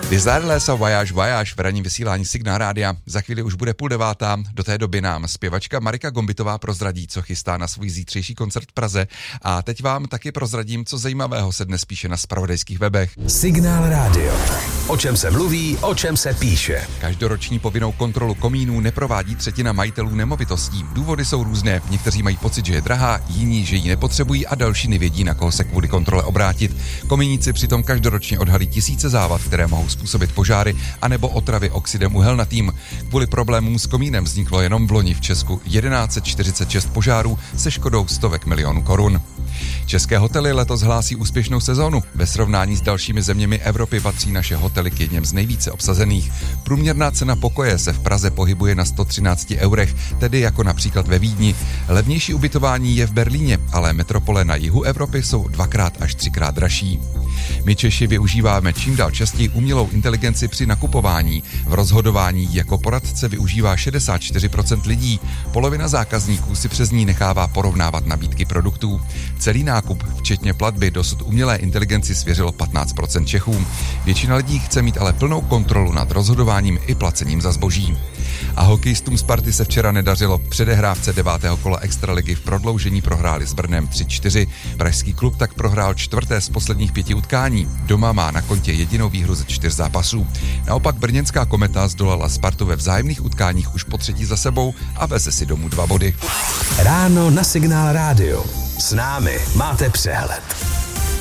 Desireless a Voyage Voyage v ranním vysílání Signál rádia. Za chvíli už bude 8:30. Do té doby nám zpěvačka Marika Gombitová prozradí, co chystá na svůj zítřejší koncert v Praze. A teď vám taky prozradím, co zajímavého se dnes píše na zpravodajských webech. Signál rádio. O čem se mluví, o čem se píše. Každoroční povinnou kontrolu komínů neprovádí třetina majitelů nemovitostí. Důvody jsou různé. Někteří mají pocit, že je drahá, jiní, že ji nepotřebují a další nevědí, na koho se kvůli kontrole obrátit. Komíníci přitom každoročně odhalí tisíce závad, které mohou způsobit požáry anebo otravy oxidem uhelnatým. Kvůli problémům s komínem vzniklo jenom v loni v Česku 1146 požárů se škodou stovek milionů korun. České hotely letos hlásí úspěšnou sezónu. Ve srovnání s dalšími zeměmi Evropy patří naše hotely k jedním z nejvíce obsazených. Průměrná cena pokoje se v Praze pohybuje na 113 eurech, tedy jako například ve Vídni. Levnější ubytování je v Berlíně, ale metropole na jihu Evropy jsou 2x až 3x dražší. My Češi využíváme čím dál častěji umělou inteligenci při nakupování. V rozhodování jako poradce využívá 64% lidí. Polovina zákazníků si přes ní nechává porovnávat nabídky produktů. Celý nákup, včetně platby, dosud umělé inteligenci svěřilo 15% Čechům. Většina lidí chce mít ale plnou kontrolu nad rozhodováním i placením za zboží. A hokejistům Sparty se včera nedařilo. V předehrávce 9. kola extraligy v prodloužení prohráli s Brnem 3-4. Pražský klub tak prohrál 4. z posledních 5 utkání. Doma má na kontě jedinou výhru ze 4 zápasů. Naopak brněnská Kometa zdolala Spartu ve vzájemných utkáních už po 3. za sebou a veze si domů 2 body. Ráno na Signál rádio. S námi máte přehled.